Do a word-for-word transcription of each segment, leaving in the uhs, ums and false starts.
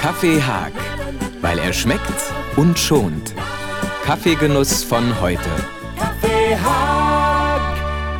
Kaffee Haag, weil er schmeckt und schont. Kaffeegenuss von heute. Kaffee Haag.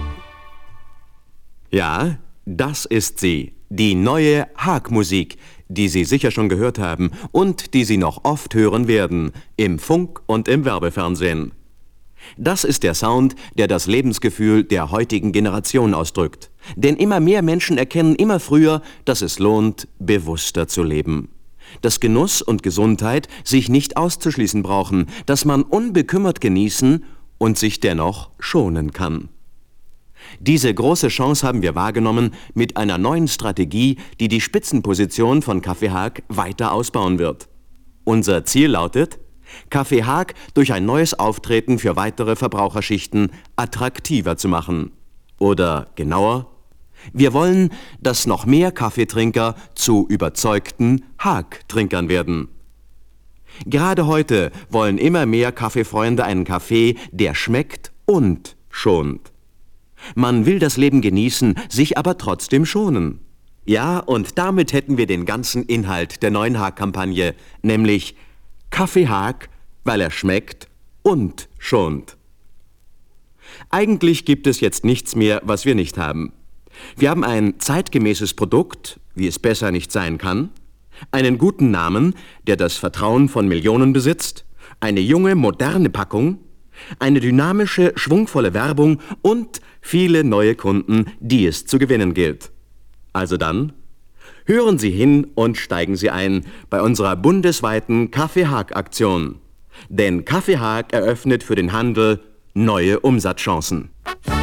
Ja, das ist sie, die neue Haag-Musik, die Sie sicher schon gehört haben und die Sie noch oft hören werden, im Funk und im Werbefernsehen. Das ist der Sound, der das Lebensgefühl der heutigen Generation ausdrückt. Denn immer mehr Menschen erkennen immer früher, dass es lohnt, bewusster zu leben. Dass Genuss und Gesundheit sich nicht auszuschließen brauchen, dass man unbekümmert genießen und sich dennoch schonen kann. Diese große Chance haben wir wahrgenommen mit einer neuen Strategie, die die Spitzenposition von Kaffee Haag weiter ausbauen wird. Unser Ziel lautet, Kaffee Haag durch ein neues Auftreten für weitere Verbraucherschichten attraktiver zu machen. Oder genauer, wir wollen, dass noch mehr Kaffeetrinker zu überzeugten Haag-Trinkern werden. Gerade heute wollen immer mehr Kaffeefreunde einen Kaffee, der schmeckt und schont. Man will das Leben genießen, sich aber trotzdem schonen. Ja, und damit hätten wir den ganzen Inhalt der neuen Haag-Kampagne, nämlich Kaffee Haag, weil er schmeckt und schont. Eigentlich gibt es jetzt nichts mehr, was wir nicht haben. Wir haben ein zeitgemäßes Produkt, wie es besser nicht sein kann, einen guten Namen, der das Vertrauen von Millionen besitzt, eine junge, moderne Packung, eine dynamische, schwungvolle Werbung und viele neue Kunden, die es zu gewinnen gilt. Also dann, hören Sie hin und steigen Sie ein bei unserer bundesweiten Kaffee Haag-Aktion. Denn Kaffee Haag eröffnet für den Handel neue Umsatzchancen.